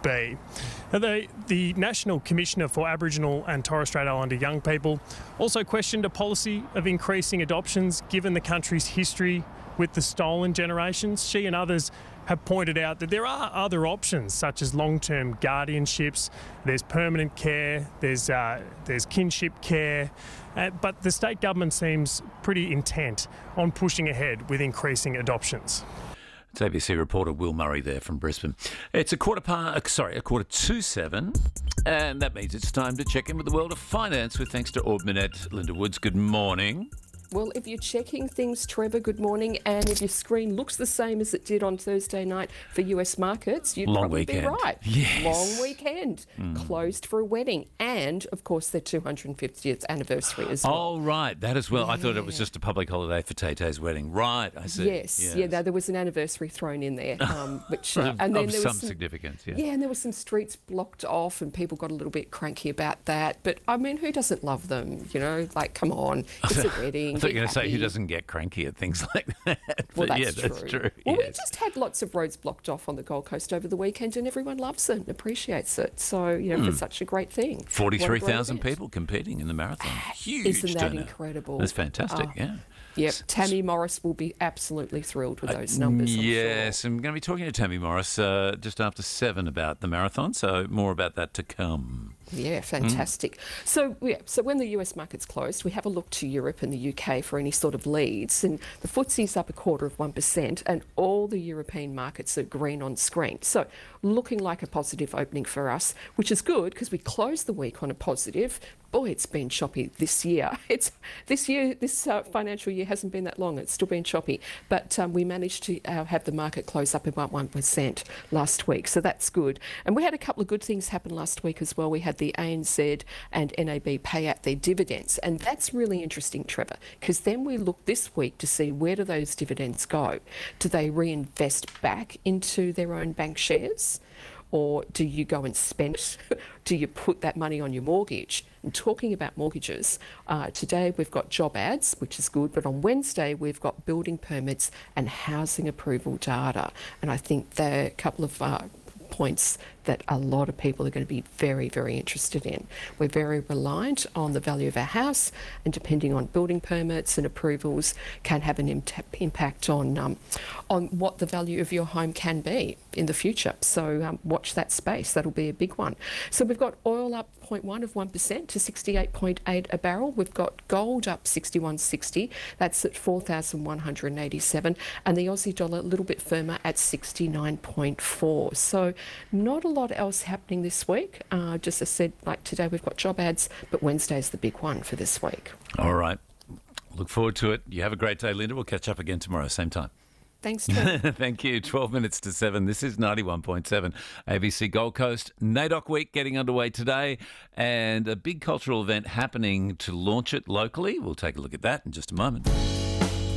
be. The National Commissioner for Aboriginal and Torres Strait Islander young people also questioned a policy of increasing adoptions given the country's history with the stolen generations. She and others have pointed out that there are other options such as long-term guardianships, there's permanent care, there's kinship care, but the state government seems pretty intent on pushing ahead with increasing adoptions. It's ABC reporter Will Murray there from Brisbane. It's a quarter to 7, and that means it's time to check in with the world of finance with thanks to Ord Minnett. Linda Woods, good morning. Well, if you're checking things, Trevor, good morning. And if your screen looks the same as it did on Thursday night for US markets, you'd probably be right. Yes. Long weekend. Closed for a wedding. And, of course, their 250th anniversary as well. Oh, right. That as well. I thought it was just a public holiday for Tay-Tay's wedding. Right, I see. Yes. Yeah, no, there was an anniversary thrown in there. Which and then there was some significance, yeah. Yeah, and there were some streets blocked off and people got a little bit cranky about that. But, I mean, who doesn't love them? You know, like, come on, it's a wedding. I thought you were going to say who doesn't get cranky at things like that. Well, but that's that's true. Well, yes. we just had lots of roads blocked off on the Gold Coast over the weekend and everyone loves it and appreciates it. So, you know, it's such a great thing. 43,000 people competing in the marathon. Huge Isn't that turnout. incredible? That's fantastic, yeah. Yep, Tammy Morris will be absolutely thrilled with those numbers, I'm yes, sure. I'm going to be talking to Tammy Morris just after 7 about the marathon, so more about that to come. Yeah, fantastic. So when the US markets closed, we have a look to Europe and the UK for any sort of leads, and the FTSE's up 0.25%, and all the European markets are green on screen. So looking like a positive opening for us, which is good because we closed the week on a positive. Boy, it's been choppy this year. This financial year hasn't been that long. It's still been choppy. But we managed to have the market close up about 1% last week. So that's good. And we had a couple of good things happen last week as well. We had the ANZ and NAB pay out their dividends. And that's really interesting, Trevor, because then we look this week to see where do those dividends go? Do they reinvest back into their own bank shares? Or do you go and spend it? Do you put that money on your mortgage? And talking about mortgages, today we've got job ads, which is good, but on Wednesday we've got building permits and housing approval data. And I think they're a couple of points that a lot of people are going to be very, very interested in. We're very reliant on the value of our house, and depending on building permits and approvals can have an impact on what the value of your home can be in the future. So watch that space. That'll be a big one. So we've got oil up 0.1% to 68.8 a barrel. We've got gold up 61.60. That's at 4,187. And the Aussie dollar a little bit firmer at 69.4. So not a lot else happening this week. Just as I said, like today we've got job ads, but Wednesday's the big one for this week. All right. Look forward to it. You have a great day, Linda. We'll catch up again tomorrow, same time. Thanks, Trevor. Thank you. 12 minutes to 7. This is 91.7 ABC Gold Coast. NAIDOC Week getting underway today and a big cultural event happening to launch it locally. We'll take a look at that in just a moment.